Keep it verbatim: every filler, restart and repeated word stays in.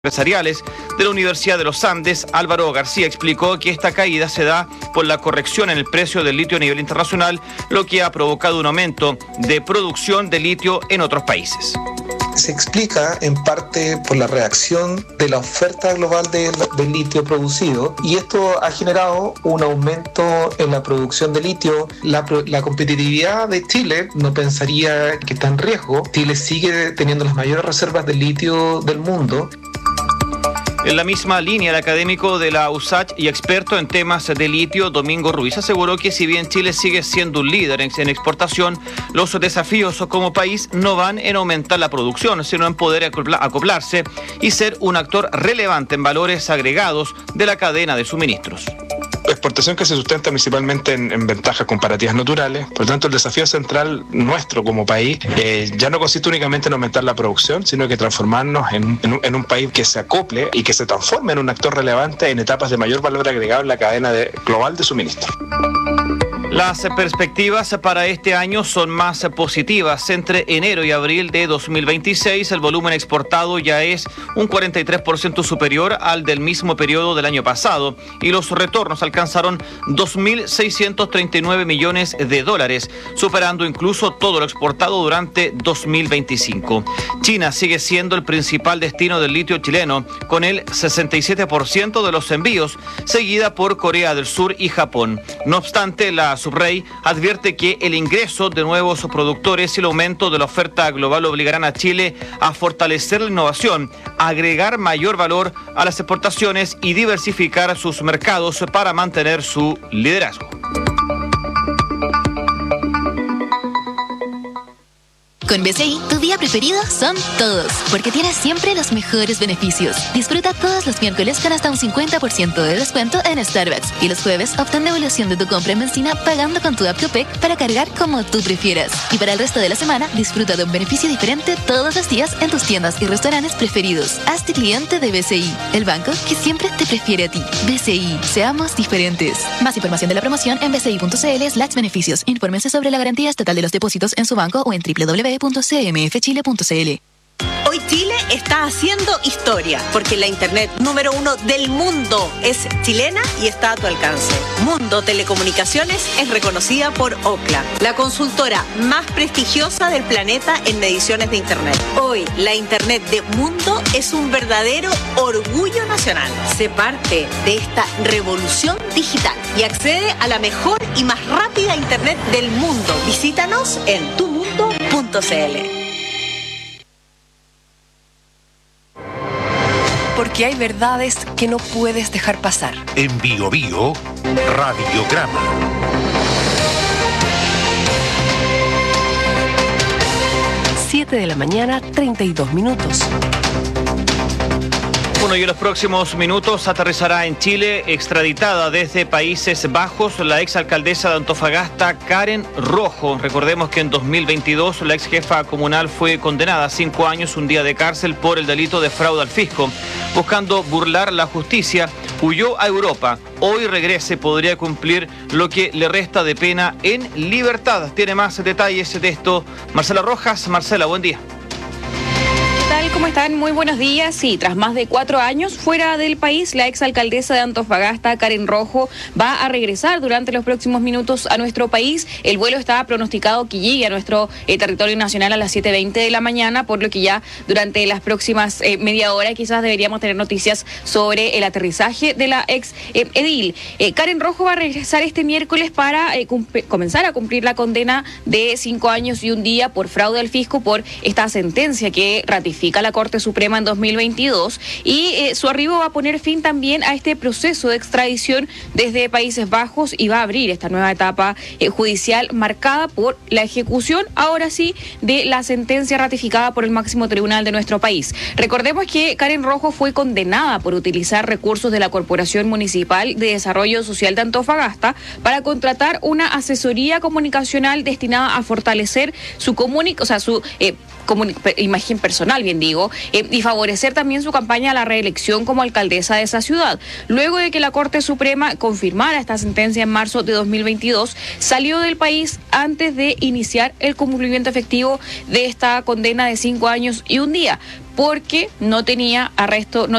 empresariales de la Universidad de los Andes, Álvaro García, explicó que esta caída se da por la corrección en el precio del litio a nivel internacional, lo que ha provocado un aumento de producción de litio en otros países. Se explica en parte por la reacción de la oferta global de, del litio producido, y esto ha generado un aumento en la producción de litio. La, la competitividad de Chile no pensaría que está en riesgo. Chile sigue teniendo las mayores reservas de litio del mundo. En la misma línea, el académico de la U S A Ch y experto en temas de litio, Domingo Ruiz, aseguró que si bien Chile sigue siendo un líder en exportación, los desafíos como país no van en aumentar la producción, sino en poder acoplarse y ser un actor relevante en valores agregados de la cadena de suministros. Exportación que se sustenta principalmente en, en ventajas comparativas naturales. Por lo tanto, el desafío central nuestro como país eh, ya no consiste únicamente en aumentar la producción, sino que transformarnos en, en, un, en un país que se acople y que se transforme en un actor relevante en etapas de mayor valor agregado en la cadena de, global de suministro. Las perspectivas para este año son más positivas. Entre enero y abril de dos mil veintiséis, el volumen exportado ya es un cuarenta y tres por ciento superior al del mismo periodo del año pasado y los retornos alcanzaron dos mil seiscientos treinta y nueve millones de dólares, superando incluso todo lo exportado durante dos mil veinticinco. China sigue siendo el principal destino del litio chileno, con el sesenta y siete por ciento de los envíos, seguida por Corea del Sur y Japón. No obstante, la Subrey advierte que el ingreso de nuevos productores y el aumento de la oferta global obligarán a Chile a fortalecer la innovación, agregar mayor valor a las exportaciones y diversificar sus mercados para mantener su liderazgo. Con B C I, tu día preferido son todos, porque tienes siempre los mejores beneficios. Disfruta todos los miércoles con hasta un cincuenta por ciento de descuento en Starbucks y los jueves obtén devolución de tu compra en benzina pagando con tu app Copec para cargar como tú prefieras. Y para el resto de la semana, disfruta de un beneficio diferente todos los días en tus tiendas y restaurantes preferidos. Hazte cliente de B C I, el banco que siempre te prefiere a ti. B C I, seamos diferentes. Más información de la promoción en bci.cl slash beneficios. Infórmense sobre la garantía estatal de los depósitos en su banco o en doble u doble u doble u punto c m f chile punto c l. Hoy Chile está haciendo historia, porque la internet número uno del mundo es chilena y está a tu alcance. Mundo Telecomunicaciones es reconocida por Ookla, la consultora más prestigiosa del planeta en mediciones de internet. Hoy la internet de Mundo es un verdadero orgullo nacional. Sé parte de esta revolución digital y accede a la mejor y más rápida internet del mundo. Visítanos en tu mundo punto c l. Porque hay verdades que no puedes dejar pasar. En Bio Bio, Radiograma. siete de la mañana, treinta y dos minutos. Bueno, y en los próximos minutos aterrizará en Chile, extraditada desde Países Bajos, la exalcaldesa de Antofagasta, Karen Rojo. Recordemos que en dos mil veintidós la ex jefa comunal fue condenada a cinco años, un día de cárcel por el delito de fraude al fisco. Buscando burlar la justicia, huyó a Europa. Hoy regrese, podría cumplir lo que le resta de pena en libertad. Tiene más detalles de esto Marcela Rojas. Marcela, buen día. ¿Cómo están? Muy buenos días. Sí, tras más de cuatro años fuera del país, la exalcaldesa de Antofagasta, Karen Rojo, va a regresar durante los próximos minutos a nuestro país. El vuelo está pronosticado que llegue a nuestro eh, territorio nacional a las siete veinte de la mañana, por lo que ya durante las próximas eh, media hora quizás deberíamos tener noticias sobre el aterrizaje de la ex eh, edil. Eh, Karen Rojo va a regresar este miércoles para eh, comenzar a cumplir la condena de cinco años y un día por fraude al fisco por esta sentencia que ratifica la Corte Suprema en dos mil veintidós, y eh, su arribo va a poner fin también a este proceso de extradición desde Países Bajos y va a abrir esta nueva etapa eh, judicial marcada por la ejecución, ahora sí, de la sentencia ratificada por el máximo tribunal de nuestro país. Recordemos que Karen Rojo fue condenada por utilizar recursos de la Corporación Municipal de Desarrollo Social de Antofagasta para contratar una asesoría comunicacional destinada a fortalecer su comunic, o sea, su eh, imagen personal, bien bien digo, eh, y favorecer también su campaña a la reelección como alcaldesa de esa ciudad. Luego de que la Corte Suprema confirmara esta sentencia en marzo de dos mil veintidós, salió del país antes de iniciar el cumplimiento efectivo de esta condena de cinco años y un día, porque no tenía arresto, no